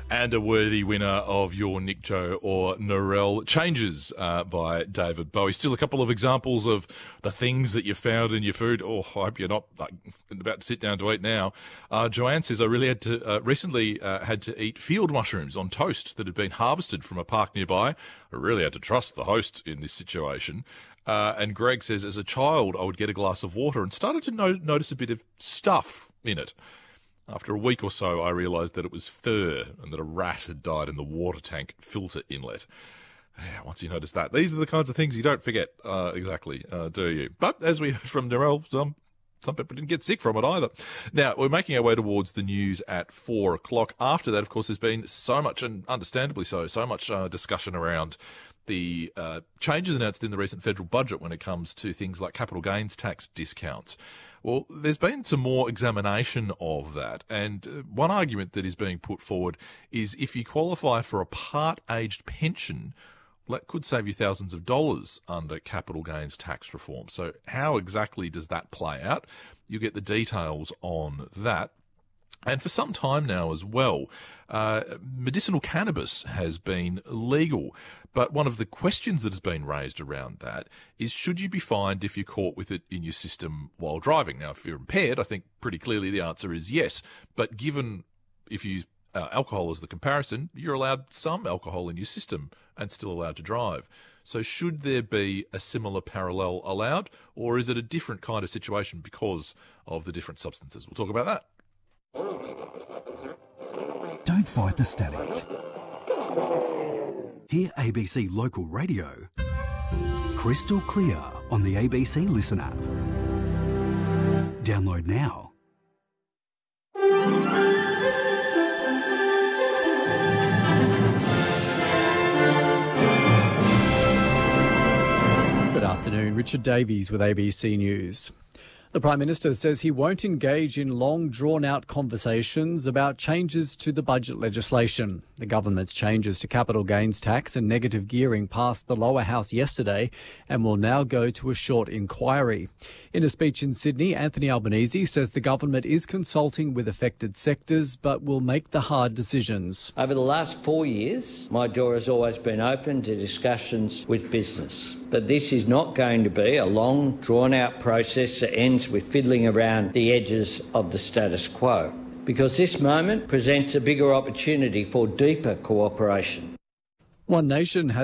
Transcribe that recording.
And a worthy winner of your Nick Joe or Narelle Changes by David Bowie. Still a couple of examples of the things that you found in your food. Oh, I hope you're not about to sit down to eat now. Joanne says, I really had to recently had to eat field mushrooms on toast that had been harvested from a park nearby. I really had to trust the host in this situation. And Greg says, as a child, I would get a glass of water and started to notice a bit of stuff in it. After a week or so, I realised that it was fur and that a rat had died in the water tank filter inlet. Yeah, once you notice that, these are the kinds of things you don't forget exactly, do you? But as we heard from Narelle, some people didn't get sick from it either. Now, we're making our way towards the news at 4 o'clock. After that, of course, there's been so much, and understandably so much discussion around the changes announced in the recent federal budget when it comes to things like capital gains tax discounts. Well, there's been some more examination of that, and one argument that is being put forward is if you qualify for a part-aged pension, that could save you thousands of dollars under capital gains tax reform. So how exactly does that play out? You'll get the details on that. And for some time now as well, medicinal cannabis has been legal. But one of the questions that has been raised around that is, should you be fined if you're caught with it in your system while driving? Now, if you're impaired, I think pretty clearly the answer is yes. But given if you use alcohol as the comparison, you're allowed some alcohol in your system and still allowed to drive. So should there be a similar parallel allowed, or is it a different kind of situation because of the different substances? We'll talk about that. Don't fight the static. Hear ABC Local Radio crystal clear on the ABC Listen app. Download now. Good afternoon, Richard Davies with ABC News. The Prime Minister says he won't engage in long, drawn-out conversations about changes to the budget legislation. The government's changes to capital gains tax and negative gearing passed the lower house yesterday and will now go to a short inquiry. In a speech in Sydney, Anthony Albanese says the government is consulting with affected sectors but will make the hard decisions. Over the last 4 years, my door has always been open to discussions with business. But this is not going to be a long, drawn-out process that ends with fiddling around the edges of the status quo, because this moment presents a bigger opportunity for deeper cooperation. One Nation has